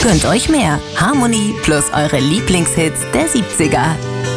Gönnt euch mehr. Harmony plus eure Lieblingshits der 70er.